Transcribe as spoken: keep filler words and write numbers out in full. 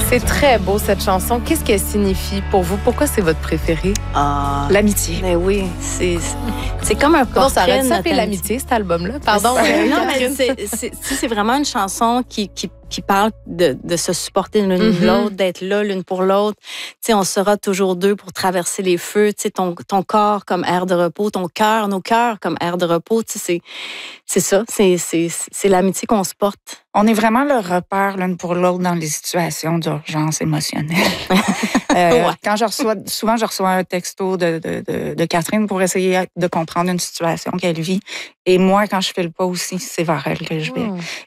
C'est très beau, cette chanson. Qu'est-ce qu'elle signifie pour vous? Pourquoi c'est votre préféré? Ah, L'amitié. mais oui, c'est c'est comme un Comment ça portrait aurait de s'appelé notre l'amitié, cet album-là? Pardon. amitié. Non, mais Catherine. c'est- c'est tu sais, c'est vraiment une chanson qui, qui, qui parle de, de se supporter l'une Mhm. l'autre, d'être là l'une pour l'autre. Tu sais, on sera toujours deux pour traverser les feux. Tu sais, ton, ton corps comme aire de repos, ton cœur, nos cœurs comme aire de repos. Tu sais, c'est c'est ça. C'est c'est c'est l'amitié qu'on se porte. On est vraiment le repère l'une pour l'autre dans les situations d'urgence émotionnelle. Euh, Ouais. Quand je reçois, souvent je reçois un texto de, de, de, de Catherine pour essayer de comprendre une situation qu'elle vit. Et moi, quand je file pas aussi, c'est vers elle que je vais. Hmm.